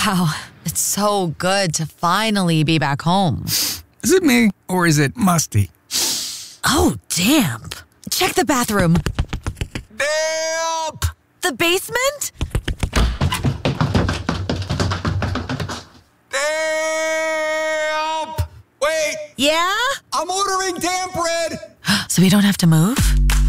Wow, it's so good to finally be back home. Is it me, or is it musty? Oh, damp. Check the bathroom. Damp! The basement? Damp! Wait! Yeah? I'm ordering damp bread! So we don't have to move?